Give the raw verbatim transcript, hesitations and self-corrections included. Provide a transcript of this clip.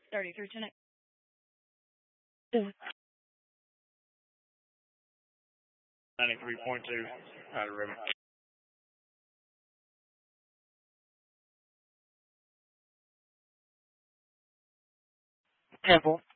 thirty-three tonight. ninety-three point two out of ribbon. Temple.